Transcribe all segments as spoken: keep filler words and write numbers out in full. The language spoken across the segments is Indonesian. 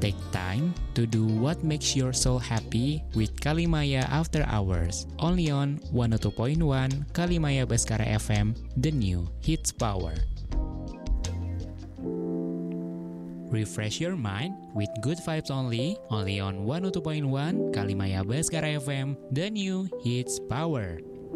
Take time to do what makes your soul happy with Kalimaya After Hours. Only on one oh two point one Kalimaya Baskara F M, the new hits power. Refresh your mind with good vibes only, only on one oh two point one Kalimaya Baskara F M, the new hits power.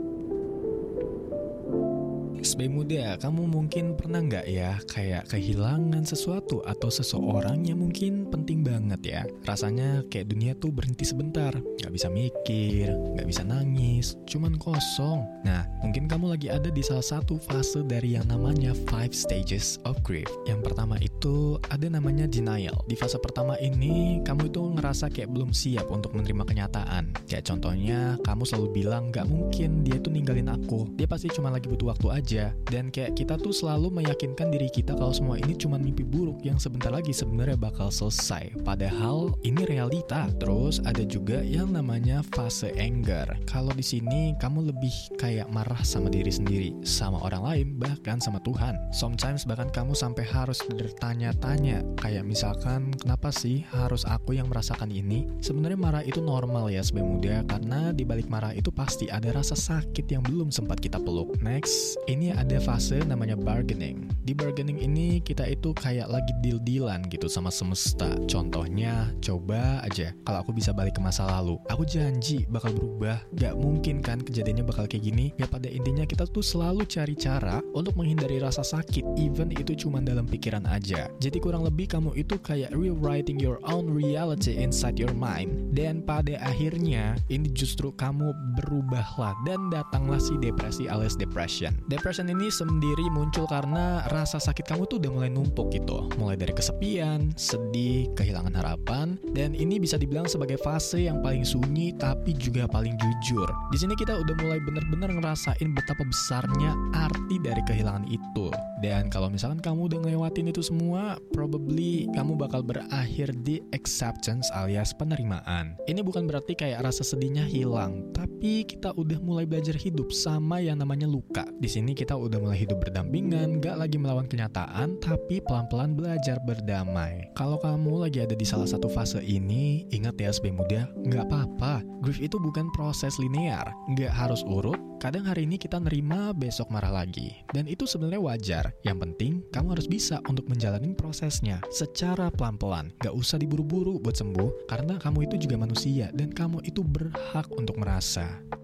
Sebagai muda, kamu mungkin pernah nggak ya kayak kehilangan sesuatu atau seseorang yang mungkin penting banget ya. Rasanya kayak dunia tuh berhenti sebentar, nggak bisa mikir, nggak bisa nangis, cuman kosong. Nah, mungkin kamu lagi ada di salah satu fase dari yang namanya five stages of grief. Yang pertama itu ada namanya denial. Di fase pertama ini, kamu itu ngerasa kayak belum siap untuk menerima kenyataan. Kayak contohnya, kamu selalu bilang nggak mungkin dia tuh ninggalin aku. Dia pasti cuma lagi butuh waktu aja. Dan kayak kita tuh selalu meyakinkan diri kita kalau semua ini cuma mimpi buruk yang sebentar lagi sebenarnya bakal selesai. Padahal ini realita. Terus ada juga yang namanya fase anger. Kalau di sini kamu lebih kayak marah sama diri sendiri, sama orang lain, bahkan sama Tuhan. Sometimes bahkan kamu sampai harus bertanya-tanya, kayak misalkan kenapa sih harus aku yang merasakan ini? Sebenarnya marah itu normal ya sebagai muda, karena di balik marah itu pasti ada rasa sakit yang belum sempat kita peluk. Next, ini ada fase namanya bargaining. Di bargaining ini kita itu kayak lagi deal-dealan gitu sama semesta. Contohnya, coba aja kalau aku bisa balik ke masa lalu, aku janji bakal berubah. Gak mungkin kan kejadiannya bakal kayak gini. Ya pada intinya kita tuh selalu cari cara untuk menghindari rasa sakit, even itu cuma dalam pikiran aja. Jadi kurang lebih kamu itu kayak rewriting your own reality inside your mind. Dan pada akhirnya ini justru kamu berubahlah dan datanglah si depresi alias depression. Depression ini sendiri muncul karena rasa sakit kamu tuh udah mulai numpuk gitu. Mulai dari kesepian, sedih, kehilangan harapan, dan ini bisa dibilang sebagai fase yang paling sunyi tapi juga paling jujur. Di sini kita udah mulai bener-bener ngerasain betapa besarnya arti dari kehilangan itu. Dan kalau misalkan kamu udah ngelewatin itu semua, probably kamu bakal berakhir di acceptance alias penerimaan. Ini bukan berarti kayak rasa sedihnya hilang, tapi kita udah mulai belajar hidup sama yang namanya luka. Di sini kita udah mulai hidup berdampingan, gak lagi melawan kenyataan, tapi pelan-pelan belajar berdamai. Kalau kamu lagi ada di salah satu fase ini, ingat ya sebagai muda, gak apa-apa. Grief itu bukan proses linear, gak harus urut. Kadang hari ini kita nerima, besok marah lagi. Dan itu sebenarnya wajar. Yang penting, kamu harus bisa untuk menjalani prosesnya secara pelan-pelan. Gak usah diburu-buru buat sembuh, karena kamu itu juga manusia, dan kamu itu berhak untuk merasa.